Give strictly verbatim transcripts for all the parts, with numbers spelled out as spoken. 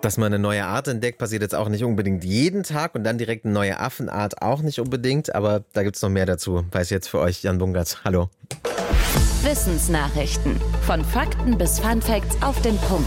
Dass man eine neue Art entdeckt, passiert jetzt auch nicht unbedingt jeden Tag und dann direkt eine neue Affenart auch nicht unbedingt, aber da gibt es noch mehr dazu. Weiß jetzt für euch Jan Bungert. Hallo. Wissensnachrichten. Von Fakten bis Funfacts auf den Punkt.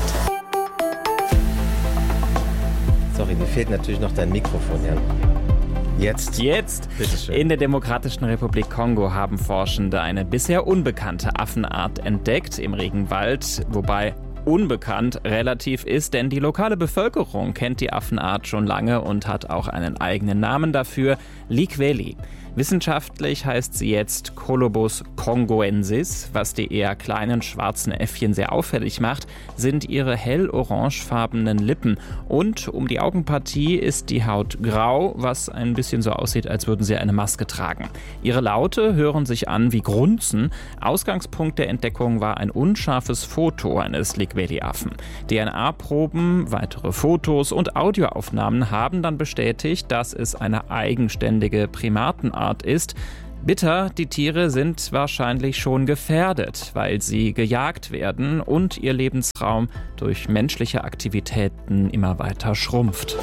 Sorry, mir fehlt natürlich noch dein Mikrofon, Jan. Jetzt. Jetzt. Bitteschön. In der Demokratischen Republik Kongo haben Forschende eine bisher unbekannte Affenart entdeckt im Regenwald, wobei unbekannt relativ ist, denn die lokale Bevölkerung kennt die Affenart schon lange und hat auch einen eigenen Namen dafür, Likweli. Wissenschaftlich heißt sie jetzt Colobus congoensis. Was die eher kleinen schwarzen Äffchen sehr auffällig macht, sind ihre hell-orangefarbenen Lippen. Und um die Augenpartie ist die Haut grau, was ein bisschen so aussieht, als würden sie eine Maske tragen. Ihre Laute hören sich an wie Grunzen. Ausgangspunkt der Entdeckung war ein unscharfes Foto eines Likweli-Affen. D N A-Proben, weitere Fotos und Audioaufnahmen haben dann bestätigt, dass es eine eigenständige Primatenart ist. Bitter, die Tiere sind wahrscheinlich schon gefährdet, weil sie gejagt werden und ihr Lebensraum durch menschliche Aktivitäten immer weiter schrumpft.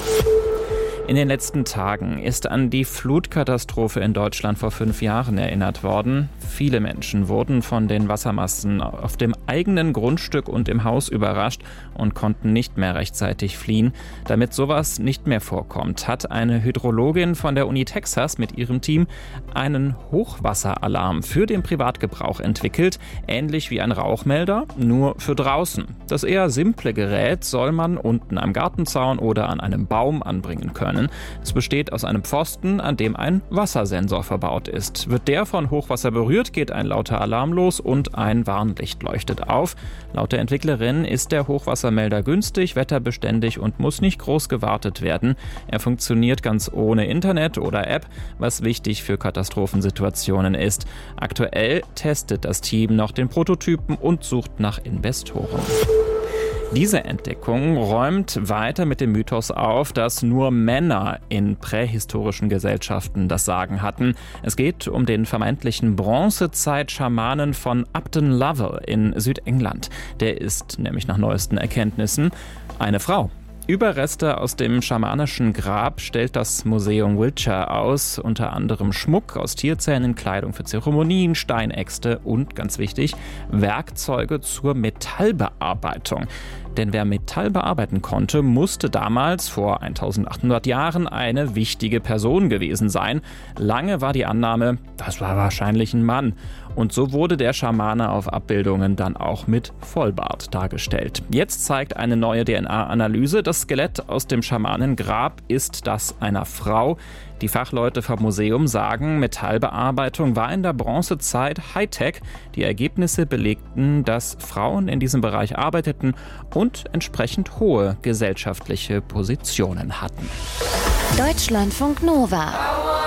In den letzten Tagen ist an die Flutkatastrophe in Deutschland vor fünf Jahren erinnert worden. Viele Menschen wurden von den Wassermassen auf dem eigenen Grundstück und im Haus überrascht und konnten nicht mehr rechtzeitig fliehen. Damit sowas nicht mehr vorkommt, hat eine Hydrologin von der Uni Texas mit ihrem Team einen Hochwasseralarm für den Privatgebrauch entwickelt, ähnlich wie ein Rauchmelder, nur für draußen. Das eher simple Gerät soll man unten am Gartenzaun oder an einem Baum anbringen können. Es besteht aus einem Pfosten, an dem ein Wassersensor verbaut ist. Wird der von Hochwasser berührt, geht ein lauter Alarm los und ein Warnlicht leuchtet auf. Laut der Entwicklerin ist der Hochwassermelder günstig, wetterbeständig und muss nicht groß gewartet werden. Er funktioniert ganz ohne Internet oder App, was wichtig für Katastrophensituationen ist. Aktuell testet das Team noch den Prototypen und sucht nach Investoren. Diese Entdeckung räumt weiter mit dem Mythos auf, dass nur Männer in prähistorischen Gesellschaften das Sagen hatten. Es geht um den vermeintlichen Bronzezeit-Schamanen von Upton Lovell in Südengland. Der ist nämlich nach neuesten Erkenntnissen eine Frau. Überreste aus dem schamanischen Grab stellt das Museum Wiltshire aus, unter anderem Schmuck aus Tierzähnen, Kleidung für Zeremonien, Steinäxte und, ganz wichtig, Werkzeuge zur Metallbearbeitung. Denn wer Metall bearbeiten konnte, musste damals, vor eintausendachthundert Jahren, eine wichtige Person gewesen sein. Lange war die Annahme, das war wahrscheinlich ein Mann. Und so wurde der Schamane auf Abbildungen dann auch mit Vollbart dargestellt. Jetzt zeigt eine neue D N A-Analyse, das Skelett aus dem Schamanengrab ist das einer Frau. Die Fachleute vom Museum sagen, Metallbearbeitung war in der Bronzezeit Hightech. Die Ergebnisse belegten, dass Frauen in diesem Bereich arbeiteten und entsprechend hohe gesellschaftliche Positionen hatten. Deutschlandfunk Nova.